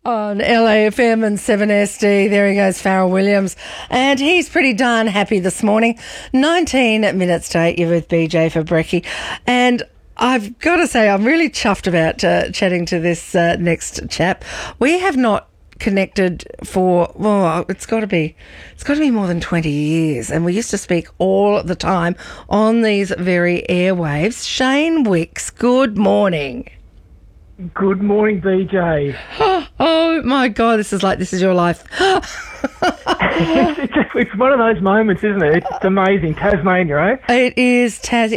On LAFM and 7SD, there he goes, Pharrell Williams. And he's pretty darn happy this morning. 19 minutes to 8, you're with BJ for brekkie. And I've got to say, I'm really chuffed about chatting to this next chap. We have not connected for, well, it's got to be more than 20 years. And we used to speak all the time on these very airwaves. Shane Wicks, good morning. Good morning, BJ. Oh my God, this is your life. It's one of those moments, isn't it? It's amazing. Tasmania, eh? It is Tassie.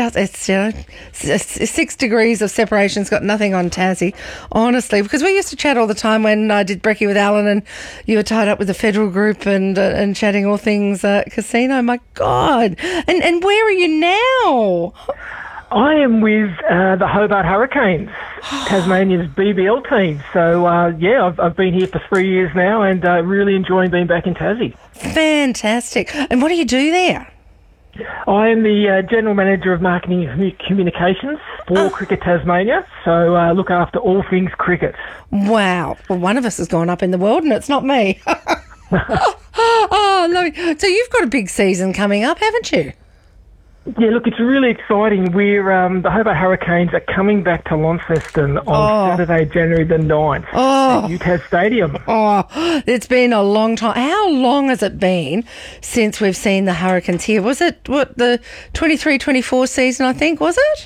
It's 6 degrees of separation. It's got nothing on Tassie, honestly, because we used to chat all the time when I did brekkie with Alan and you were tied up with the federal group and chatting all things casino. My God. And where are you now? I am with the Hobart Hurricanes, Tasmania's BBL team. So, I've been here for 3 years now and really enjoying being back in Tassie. Fantastic. And what do you do there? I am the General Manager of Marketing and Communications for Cricket Tasmania, so look after all things cricket. Wow. Well, one of us has gone up in the world and it's not me. Oh, lovely. So you've got a big season coming up, haven't you? Yeah, look, it's really exciting. We're the Hobart Hurricanes are coming back to Launceston on Saturday, January the 9th at UTAS Stadium. Oh, it's been a long time. How long has it been since we've seen the Hurricanes here? Was it, the 23-24 season, I think, was it?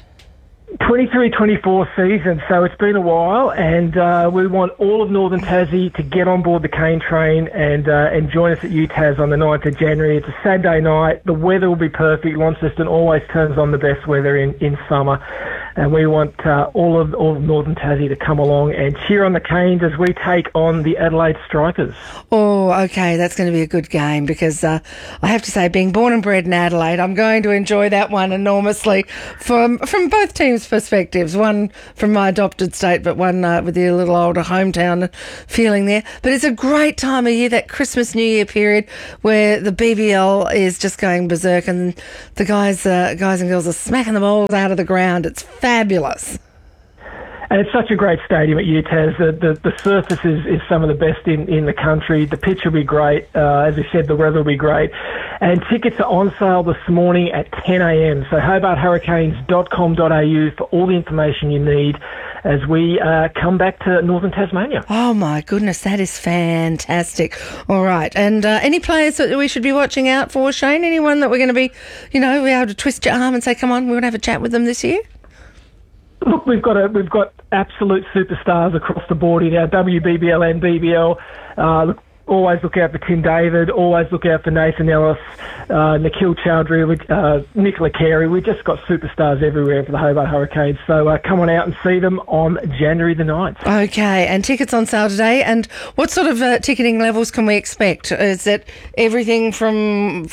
23-24 season, so it's been a while, and we want all of Northern Tassie to get on board the cane train and join us at UTAS on the 9th of January. It's a Saturday night. The weather will be perfect. Launceston always turns on the best weather in summer, and we want all of Northern Tassie to come along and cheer on the Canes as we take on the Adelaide Strikers. Oh, okay, that's going to be a good game because I have to say, being born and bred in Adelaide, I'm going to enjoy that one enormously from both teams' perspectives, one from my adopted state, but one with the little older hometown feeling there. But it's a great time of year, that Christmas New Year period where the BBL is just going berserk and the guys and girls are smacking the balls out of the ground. It's fabulous. And it's such a great stadium at UTAS. The surface is some of the best in the country. The pitch will be great. As I said, the weather will be great. And tickets are on sale this morning at 10 a.m. So hobarthurricanes.com.au for all the information you need as we come back to Northern Tasmania. Oh, my goodness, that is fantastic. All right. And any players that we should be watching out for, Shane? Anyone that we're going to be, be able to twist your arm and say, come on, we want to have a chat with them this year? Look, we've got absolute superstars across the board in our WBBL and BBL. Always look out for Tim David. Always look out for Nathan Ellis, Nikhil Chowdhury, Nicola Carey. We've just got superstars everywhere for the Hobart Hurricanes. So come on out and see them on January the 9th. Okay, and tickets on sale today. And what sort of ticketing levels can we expect? Is it everything from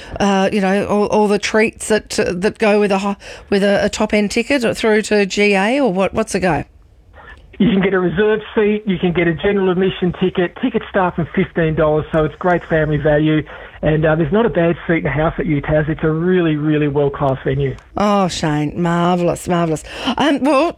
all the treats that go with a top end ticket through to GA, or what's the go? You can get a reserved seat, you can get a general admission ticket. Tickets start from $15, so it's great family value. And there's not a bad seat in the house at UTAS. It's a really, really world-class venue. Oh, Shane, marvellous. Well,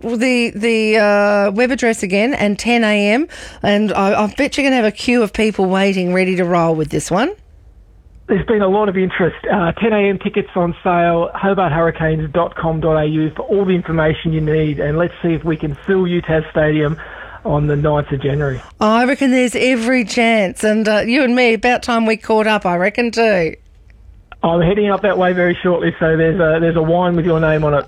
the web address again, and 10 a.m, and I bet you're going to have a queue of people waiting, ready to roll with this one. There's been a lot of interest. 10 a.m. tickets on sale, hobarthurricanes.com.au for all the information you need, and let's see if we can fill UTAS Stadium on the 9th of January. I reckon there's every chance, and you and me, about time we caught up, I reckon too. I'm heading up that way very shortly, so there's a wine with your name on it.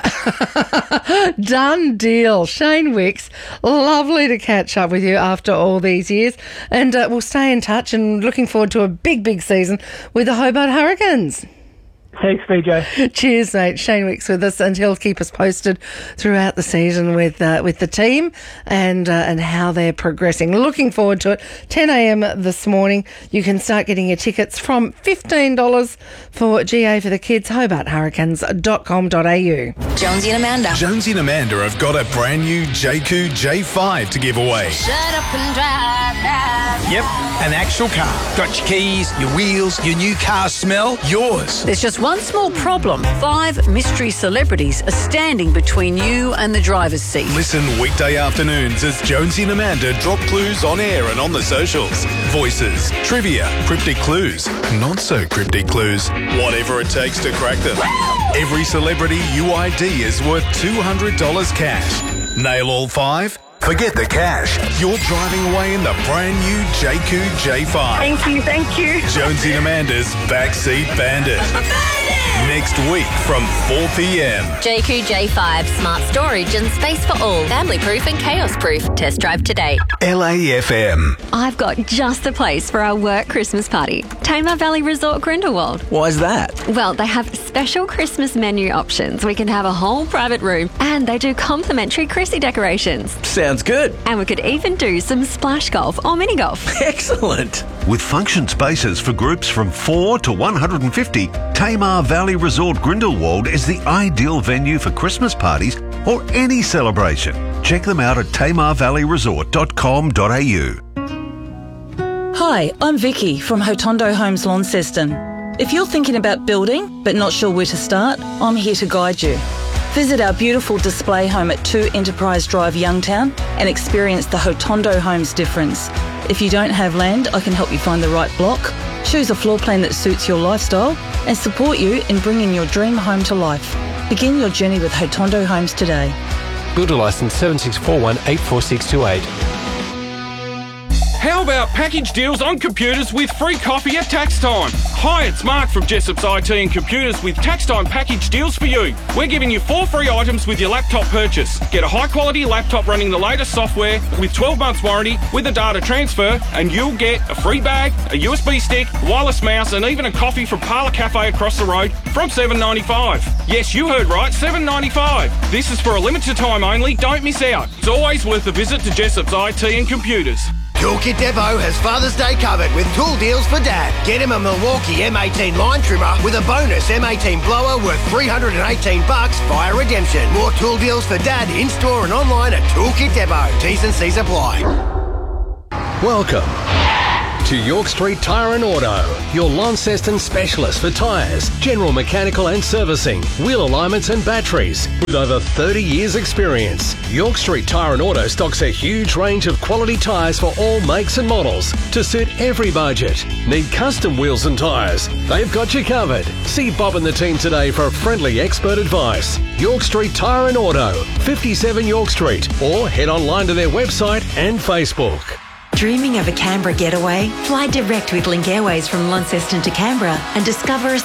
Done deal. Shane Wicks, lovely to catch up with you after all these years. And we'll stay in touch and looking forward to a big, big season with the Hobart Hurricanes. Thanks, BJ. Cheers, mate. Shane Wicks with us, and he'll keep us posted throughout the season with the team and how they're progressing. Looking forward to it. 10 a.m. this morning. You can start getting your tickets from $15 for GA for the kids. hobarthurricanes.com.au. Jonesy and Amanda. Jonesy and Amanda have got a brand new JQ J5 to give away. Shut up and drive now. Yep, an actual car. Got your keys, your wheels, your new car smell, yours. There's just One small problem. 5 mystery celebrities are standing between you and the driver's seat. Listen weekday afternoons as Jonesy and Amanda drop clues on air and on the socials. Voices, trivia, cryptic clues, not so cryptic clues. Whatever it takes to crack them. Every celebrity UID is worth $200 cash. Nail all 5? Forget the cash. You're driving away in the brand new JQ J5. Thank you. Jonesy and Amanda's Backseat Bandit. Next week from 4 p.m. JQ J5 Smart Storage and Space for All. Family proof and chaos proof. Test drive today. LAFM. I've got just the place for our work Christmas party. Tamar Valley Resort Grindelwald. Why's that? Well, they have special Christmas menu options. We can have a whole private room and they do complimentary Chrissy decorations. Sounds good. And we could even do some splash golf or mini golf. Excellent. With function spaces for groups from 4 to 150, Tamar Valley Resort Grindelwald is the ideal venue for Christmas parties or any celebration. Check them out at tamarvalleyresort.com.au. Hi, I'm Vicky from Hotondo Homes Launceston. If you're thinking about building but not sure where to start, I'm here to guide you. Visit our beautiful display home at 2 Enterprise Drive, Youngtown, and experience the Hotondo Homes difference. If you don't have land, I can help you find the right block, choose a floor plan that suits your lifestyle, and support you in bringing your dream home to life. Begin your journey with Hotondo Homes today. Builder licence 7641-84628. How about package deals on computers with free coffee at tax time? Hi, it's Mark from Jessop's IT and Computers with tax time package deals for you. We're giving you 4 free items with your laptop purchase. Get a high quality laptop running the latest software with 12 months warranty with a data transfer, and you'll get a free bag, a USB stick, wireless mouse, and even a coffee from Parlour Cafe across the road from $7.95. Yes, you heard right, $7.95. This is for a limited time only. Don't miss out. It's always worth a visit to Jessop's IT and Computers. Toolkit Depot has Father's Day covered with tool deals for Dad. Get him a Milwaukee M18 line trimmer with a bonus M18 blower worth $318 via redemption. More tool deals for Dad in-store and online at Toolkit Depot. T's and C's apply. Welcome to York Street Tyre and Auto, your Launceston specialist for tyres, general mechanical and servicing, wheel alignments and batteries. With over 30 years experience, York Street Tyre and Auto stocks a huge range of quality tyres for all makes and models to suit every budget. Need custom wheels and tyres? They've got you covered. See Bob and the team today for friendly expert advice. York Street Tyre and Auto, 57 York Street, or head online to their website and Facebook. Dreaming of a Canberra getaway? Fly direct with Link Airways from Launceston to Canberra and discover a